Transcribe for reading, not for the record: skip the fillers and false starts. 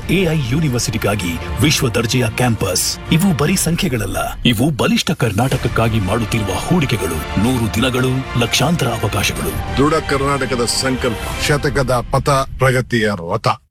AI ಯೂನಿವರ್ಸಿಟಿಗಾಗಿ ವಿಶ್ವ ದರ್ಜೆಯ campus. ಇವು ಬರೀ ಸಂಖ್ಯೆಗಳಲ್ಲ, ಇವು ಬಲಿಷ್ಠ ಕರ್ನಾಟಕಕ್ಕಾಗಿ ಮಾಡುತ್ತಿರುವ ಹೂಡಿಕೆಗಳು. 100 ದಿನಗಳು, ಲಕ್ಷಾಂತರ ಅವಕಾಶಗಳು. ದೃಢ ಕರ್ನಾಟಕದ ಸಂಕಲ್ಪ, ಶತಕದ ಪಥ, ಪ್ರಗತಿಯ ರಥ.